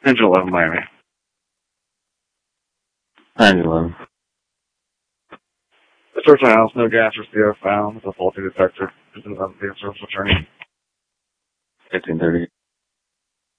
Engine 11, Miami. Engine 11. Search my house, no gas or CO found. It's a faulty detector. This is the service returning. 1530.